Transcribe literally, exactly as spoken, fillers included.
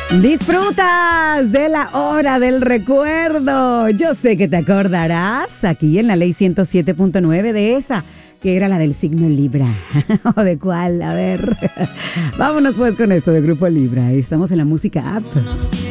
Disfrutas de la hora del recuerdo. Yo sé que te acordarás aquí en la ley ciento siete punto nueve de esa, que era la del signo Libra. ¿O de cuál? A ver. Vámonos pues con esto de Grupo Libra. Estamos en la música app.